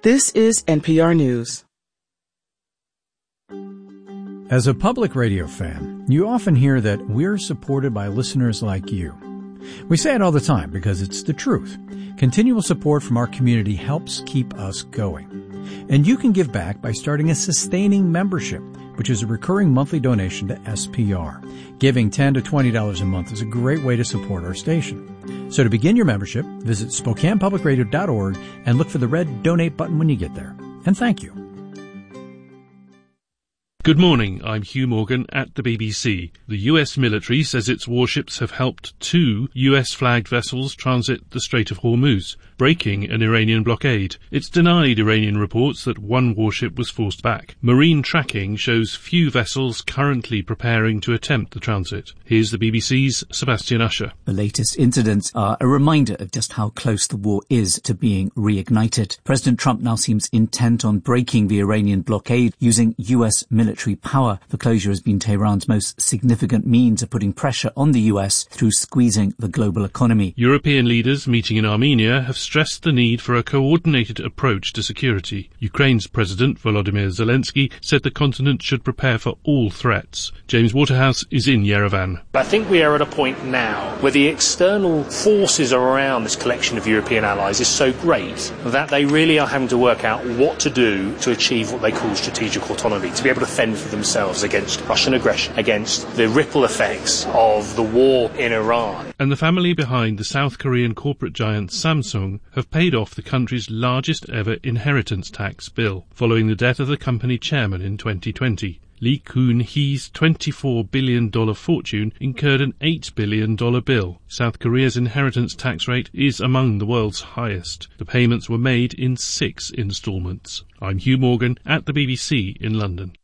This is NPR News. As a public radio fan, you often hear that we're supported by listeners like you. We say it all the time because it's the truth. Continual support from our community helps keep us going. And you can give back by starting a sustaining membership, which is a recurring monthly donation to SPR. Giving $10 to $20 a month is a great way to support our station. So to begin your membership, visit SpokanePublicRadio.org and look for the red donate button when you get there. And thank you. Good morning, I'm Hugh Morgan at the BBC. The US military says its warships have helped 2 US-flagged vessels transit the Strait of Hormuz, breaking an Iranian blockade. It's denied Iranian reports that one warship was forced back. Marine tracking shows few vessels currently preparing to attempt the transit. Here's the BBC's Sebastian Usher. The latest incidents are a reminder of just how close the war is to being reignited. President Trump now seems intent on breaking the Iranian blockade using US military power. The closure has been Tehran's most significant means of putting pressure on the US through squeezing the global economy. European leaders meeting in Armenia have stressed the need for a coordinated approach to security. Ukraine's President Volodymyr Zelensky said the continent should prepare for all threats. James Waterhouse is in Yerevan. I think we are at a point now where the external forces around this collection of European allies is so great that they really are having to work out what to do to achieve what they call strategic autonomy, to be able to fend for themselves against Russian aggression, against the ripple effects of the war in Iran. And the family behind the South Korean corporate giant Samsung have paid off the country's largest ever inheritance tax bill, following the death of the company chairman in 2020. Lee Kun-hee's $24 billion fortune incurred an $8 billion bill. South Korea's inheritance tax rate is among the world's highest. The payments were made in 6 instalments. I'm Hugh Morgan at the BBC in London.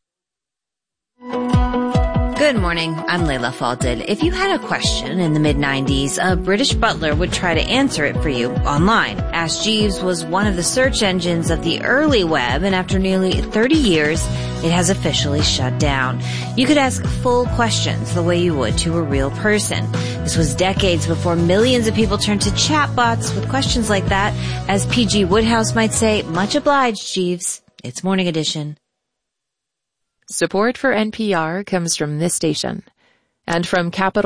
Good morning, I'm Layla Falded. If you had a question in the mid-90s, a British butler would try to answer it for you online. Ask Jeeves was one of the search engines of the early web, and after nearly 30 years, it has officially shut down. You could ask full questions the way you would to a real person. This was decades before millions of people turned to chatbots with questions like that. As P.G. Woodhouse might say, much obliged, Jeeves. It's Morning Edition. Support for NPR comes from this station and from Capital